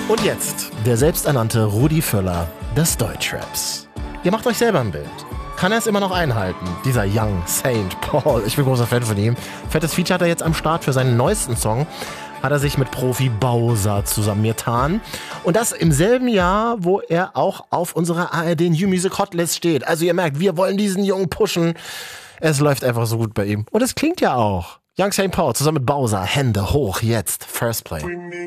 Und jetzt der selbsternannte Rudi Völler des Deutschraps. Ihr macht euch selber ein Bild. Kann er es immer noch einhalten? Dieser Young Saint Paul. Ich bin großer Fan von ihm. Fettes Feature hat er jetzt am Start für seinen neuesten Song. Hat er sich mit Profi Bowser zusammengetan. Und das im selben Jahr, wo er auch auf unserer ARD New Music Hotlist steht. Also ihr merkt, wir wollen diesen Jungen pushen. Es läuft einfach so gut bei ihm. Und es klingt ja auch. Young Saint Paul zusammen mit Bowser. Hände hoch jetzt. First Play.